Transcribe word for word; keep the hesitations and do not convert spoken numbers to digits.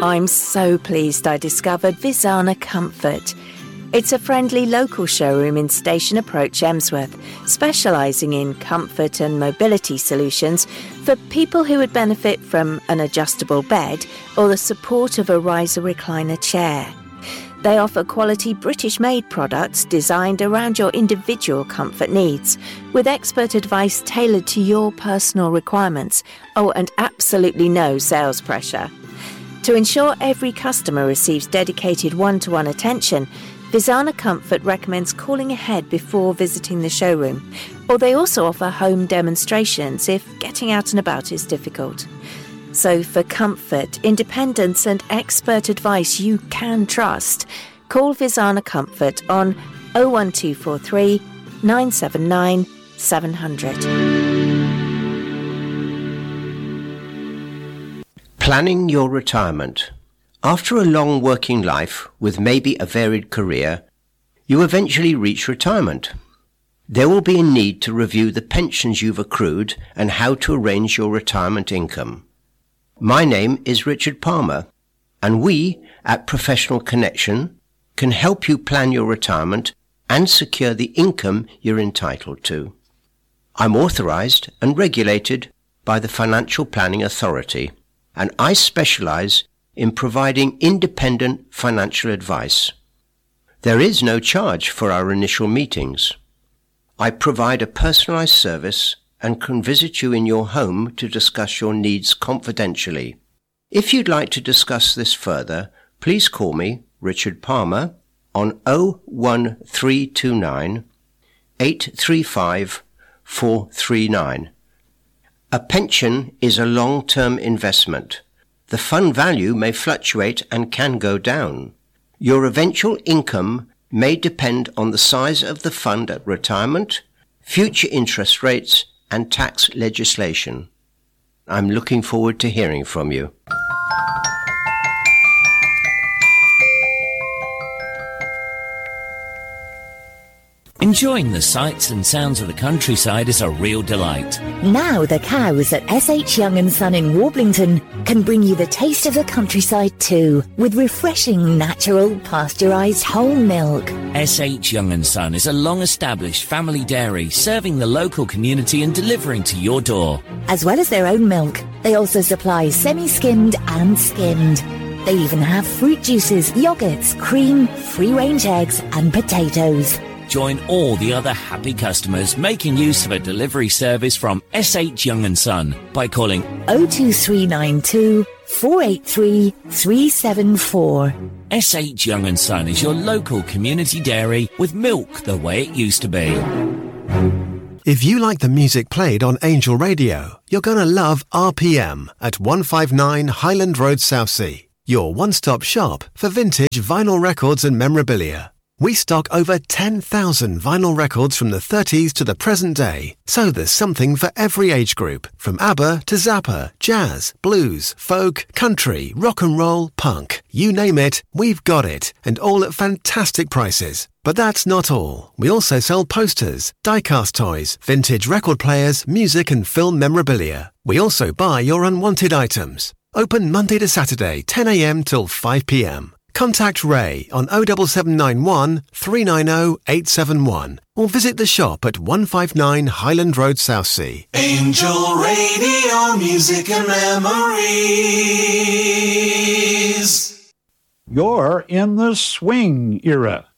I'm so pleased I discovered Visana Comfort. It's a friendly local showroom in Station Approach, Emsworth, specialising in comfort and mobility solutions for people who would benefit from an adjustable bed or the support of a riser recliner chair. They offer quality British-made products designed around your individual comfort needs, with expert advice tailored to your personal requirements. Oh, and absolutely no sales pressure. To ensure every customer receives dedicated one-to-one attention, Visana Comfort recommends calling ahead before visiting the showroom, or they also offer home demonstrations if getting out and about is difficult. So for comfort, independence and expert advice you can trust, call Visana Comfort on oh one two four three, nine seven nine, seven hundred. Planning your retirement. After a long working life with maybe a varied career, you eventually reach retirement. There will be a need to review the pensions you've accrued and how to arrange your retirement income. My name is Richard Palmer, and we at Professional Connection can help you plan your retirement and secure the income you're entitled to. I'm authorized and regulated by the Financial Planning Authority, and I specialize in providing independent financial advice. There is no charge for our initial meetings. I provide a personalized service and can visit you in your home to discuss your needs confidentially. If you'd like to discuss this further, please call me, Richard Palmer, on oh one three two nine, eight three five, four three nine. A pension is a long-term investment. The fund value may fluctuate and can go down. Your eventual income may depend on the size of the fund at retirement, future interest rates, and tax legislation. I'm looking forward to hearing from you. Enjoying the sights and sounds of the countryside is a real delight. Now the cows at S H Young and Son in Warblington can bring you the taste of the countryside too, with refreshing, natural, pasteurised whole milk. S H Young and Son is a long-established family dairy serving the local community and delivering to your door. As well as their own milk, they also supply semi-skimmed and skimmed. They even have fruit juices, yoghurts, cream, free-range eggs and potatoes. Join all the other happy customers making use of a delivery service from S H Young and Son by calling oh two three nine two, four eight three, three seven four. S H Young and Son is your local community dairy with milk the way it used to be. If you like the music played on Angel Radio, you're going to love R P M at one fifty-nine Highland Road, Southsea, your one-stop shop for vintage vinyl records and memorabilia. We stock over ten thousand vinyl records from the thirties to the present day, so there's something for every age group, from ABBA to Zappa, jazz, blues, folk, country, rock and roll, punk. You name it, we've got it, and all at fantastic prices. But that's not all. We also sell posters, die-cast toys, vintage record players, music and film memorabilia. We also buy your unwanted items. Open Monday to Saturday, ten a.m. till five p.m. Contact Ray on oh seven seven nine one, three nine oh, eight seven one or visit the shop at one fifty-nine Highland Road, Southsea. Angel Radio, music and memories. You're in the swing era.